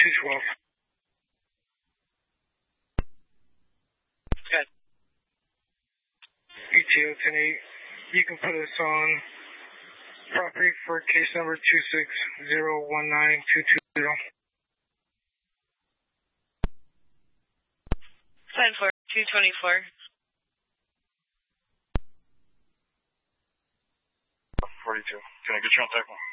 212. Good. ETO 108. You can put us on property for case number 260192220. Sign for 224. 42. Can I get you on TEC 1?